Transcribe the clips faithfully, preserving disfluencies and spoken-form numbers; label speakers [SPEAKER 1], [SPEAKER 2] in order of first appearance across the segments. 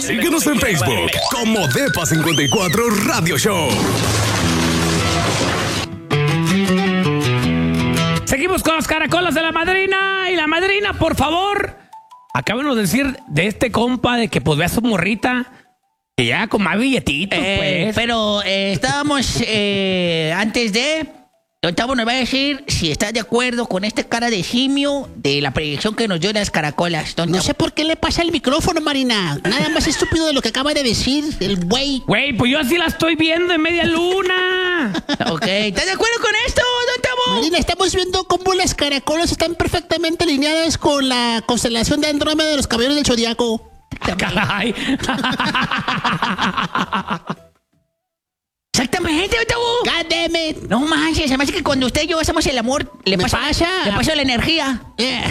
[SPEAKER 1] Síguenos en Facebook como Depa cincuenta y cuatro Radio Show.
[SPEAKER 2] Seguimos con los caracolas de la madrina. Y la madrina, por favor, acábanos de decir de este compa de que pues ve a su morrita y ya con más billetitos,
[SPEAKER 3] Eh,
[SPEAKER 2] pues.
[SPEAKER 3] pero eh, estábamos eh, antes de... Don Tavo nos va a decir si está de acuerdo con esta cara de simio de la predicción que nos dio las caracolas. Don
[SPEAKER 4] No
[SPEAKER 3] Tavo.
[SPEAKER 4] sé por qué le pasa el micrófono, Marina. Nada más estúpido de lo que acaba de decir el güey.
[SPEAKER 2] Güey, pues yo así la estoy viendo en media luna.
[SPEAKER 3] Ok, ¿estás de acuerdo con esto, Don Tavo?
[SPEAKER 4] Marina, estamos viendo cómo las caracolas están perfectamente alineadas con la constelación de Andrómeda de los Caballeros del Zodiaco.
[SPEAKER 2] Caray.
[SPEAKER 3] Exactamente, Don Tavo.
[SPEAKER 4] God damn it.
[SPEAKER 3] No manches, se me hace que cuando usted y yo hacemos el amor, le
[SPEAKER 4] ¿Me
[SPEAKER 3] pasa,
[SPEAKER 4] pasa?
[SPEAKER 3] le pasa la energía.
[SPEAKER 4] Eh.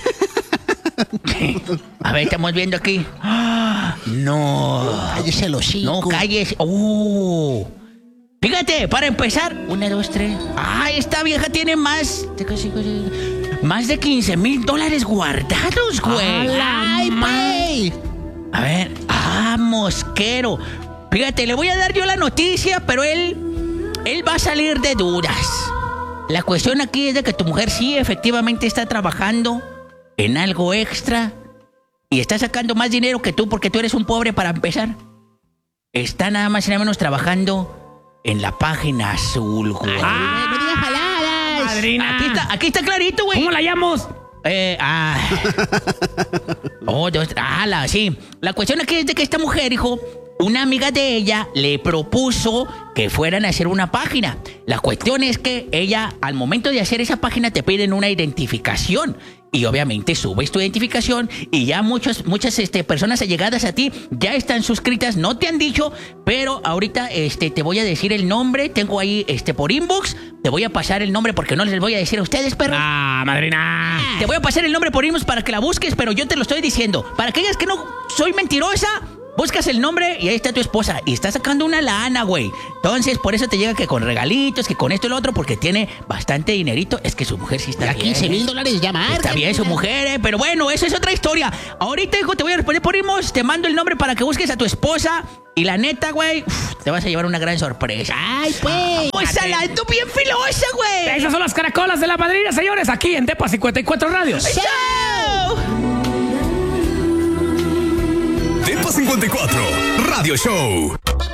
[SPEAKER 3] A ver, estamos viendo aquí. Ah, No.
[SPEAKER 4] Cállese los hocico.
[SPEAKER 3] No calles. Oh. Fíjate, para empezar. Una, dos, tres. Ah, esta vieja tiene más. Más de quince mil dólares guardados, güey.
[SPEAKER 4] Ay, güey.
[SPEAKER 3] A ver. Ah, mosquero. Fíjate, le voy a dar yo la noticia, pero él. Él va a salir de dudas. La cuestión aquí es de que tu mujer sí efectivamente está trabajando en algo extra y está sacando más dinero que tú porque tú eres un pobre para empezar. Está nada más y nada menos trabajando en la página azul, güey.
[SPEAKER 2] Ah,
[SPEAKER 4] no digas jaladas.
[SPEAKER 2] madrina.
[SPEAKER 3] Aquí está, aquí está clarito, güey.
[SPEAKER 2] ¿Cómo la llamamos?
[SPEAKER 3] Eh, ah. Oh, dos, ah, la, sí. La cuestión aquí es de que esta mujer, hijo, una amiga de ella le propuso que fueran a hacer una página. La cuestión es que ella, al momento de hacer esa página, te piden una identificación. Y obviamente subes tu identificación y ya muchos, muchas este, personas allegadas a ti ya están suscritas, no te han dicho, pero ahorita este, te voy a decir el nombre, tengo ahí este, por inbox, te voy a pasar el nombre porque no les voy a decir a ustedes, perro.
[SPEAKER 2] Ah, madrina.
[SPEAKER 3] Te voy a pasar el nombre por inbox para que la busques, pero yo te lo estoy diciendo. Para aquellas que no soy mentirosa, buscas el nombre y ahí está tu esposa. Y está sacando una lana, güey. Entonces, por eso te llega que con regalitos, que con esto y lo otro, porque tiene bastante dinerito. Es que su mujer sí está
[SPEAKER 4] Ya
[SPEAKER 3] bien.
[SPEAKER 4] quince mil dólares ya marca.
[SPEAKER 3] Está bien su mujer, eh. Pero bueno, eso es otra historia. Ahorita, hijo, te voy a responder por inbox. Te mando el nombre para que busques a tu esposa. Y la neta, güey, uf, te vas a llevar una gran sorpresa.
[SPEAKER 4] Ay, pues.
[SPEAKER 3] Pues hablando bien filosa, güey.
[SPEAKER 2] Esas son las caracolas de la madrina, señores, aquí en Depa cincuenta y cuatro Radio.
[SPEAKER 3] ¡Chao!
[SPEAKER 1] Depa cincuenta y cuatro Radio Show.